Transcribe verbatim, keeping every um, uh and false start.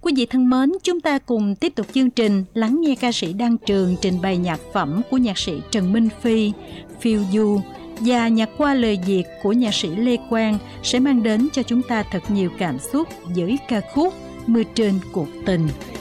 Quý vị thân mến, chúng ta cùng tiếp tục chương trình lắng nghe ca sĩ Đăng Trường trình bày nhạc phẩm của nhạc sĩ Trần Minh Phi, Phiêu Du, và nhạc qua lời Việt của nhạc sĩ Lê Quang sẽ mang đến cho chúng ta thật nhiều cảm xúc với ca khúc Mưa Trên Cuộc Tình.